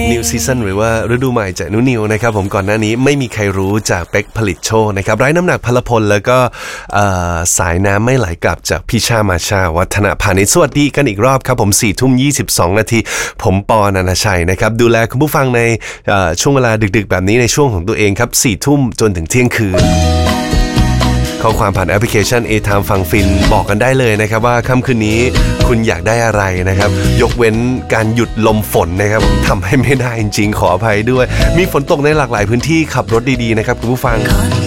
New Season หรือว่าฤดูใหม่จากนุนิวนะครับผมก่อนหน้านี้ไม่มีใครรู้จากเป๊กผลิตโชคนะครับไร้น้ำหนักพลพลแล้วก็สายน้ำไม่ไหลกลับจากพี่ชามาชาวัฒนพานิชสวัสดีกันอีกรอบครับผม4:22 นาทีผมปอนันทชัยนะครับดูแลคุณผู้ฟังในช่วงเวลาดึกๆแบบนี้ในช่วงของตัวเองครับ4 ทุ่มจนถึงเที่ยงคืนข้อความผ่านแอปพลิเคชัน A-Time ฟังฟินบอกกันได้เลยนะครับว่าค่ำคืนนี้คุณอยากได้อะไรนะครับยกเว้นการหยุดลมฝนนะครับทำให้ไม่ได้จริงๆขออภัยด้วยมีฝนตกในหลากหลายพื้นที่ขับรถดีๆนะครับคุณผู้ฟัง